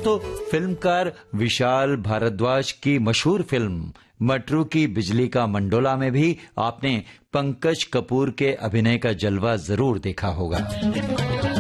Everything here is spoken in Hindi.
दोस्तों, फिल्मकार विशाल भारद्वाज की मशहूर फिल्म मटरू की बिजली का मंडोला में भी आपने पंकज कपूर के अभिनय का जलवा जरूर देखा होगा।